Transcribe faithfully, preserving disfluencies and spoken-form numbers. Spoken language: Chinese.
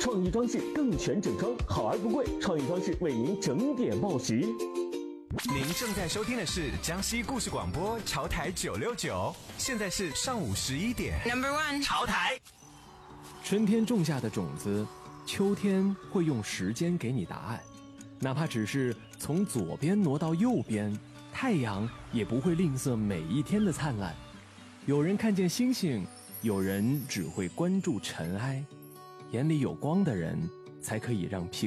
创意装饰更全整装，好而不贵。创意装饰为您整点报时。 您正在收听的是江西故事广播潮台九六九，现在是上午十一点。 Number one， 潮台。 春天种下的种子，秋天会用时间给你答案。哪怕只是从左边挪到右边，太阳也不会吝啬每一天的灿烂。有人看见星星，有人只会关注尘埃。眼里有光的人，才可以让平